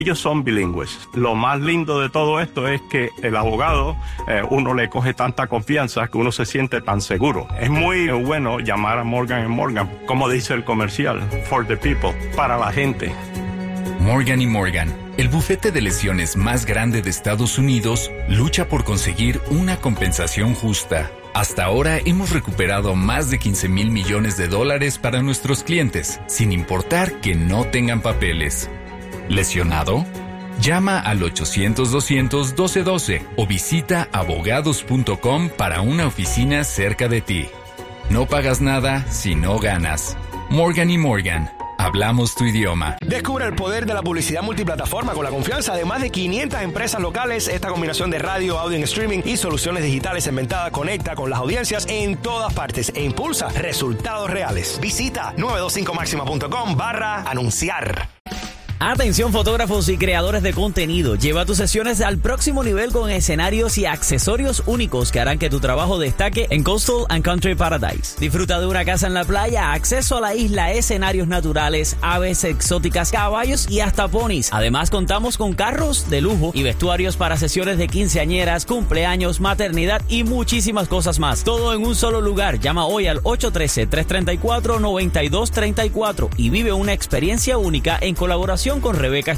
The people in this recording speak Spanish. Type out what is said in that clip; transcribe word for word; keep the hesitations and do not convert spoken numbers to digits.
Ellos son bilingües. Lo más lindo de todo esto es que el abogado, eh, uno le coge tanta confianza que uno se siente tan seguro. Es muy bueno llamar a Morgan and Morgan, como dice el comercial, for the people, para la gente. Morgan y Morgan, el bufete de lesiones más grande de Estados Unidos, lucha por conseguir una compensación justa. Hasta ahora hemos recuperado más de quince mil millones de dólares para nuestros clientes, sin importar que no tengan papeles. ¿Lesionado? Llama al ochocientos, doscientos, doce doce o visita abogados punto com para una oficina cerca de ti. No pagas nada si no ganas. Morgan y Morgan. Hablamos tu idioma. Descubre el poder de la publicidad multiplataforma con la confianza de más de quinientas empresas locales. Esta combinación de radio, audio en streaming y soluciones digitales inventadas conecta con las audiencias en todas partes e impulsa resultados reales. Visita nueve dos cinco máxima punto com barra anunciar. Atención fotógrafos y creadores de contenido, lleva tus sesiones al próximo nivel con escenarios y accesorios únicos que harán que tu trabajo destaque en Coastal and Country Paradise. Disfruta de una casa en la playa, acceso a la isla, escenarios naturales, aves exóticas, caballos y hasta ponis. Además contamos con carros de lujo y vestuarios para sesiones de quinceañeras, cumpleaños, maternidad y muchísimas cosas más. Todo en un solo lugar. Llama hoy al ocho uno tres, tres tres cuatro, nueve dos tres cuatro y vive una experiencia única en colaboración con Rebeca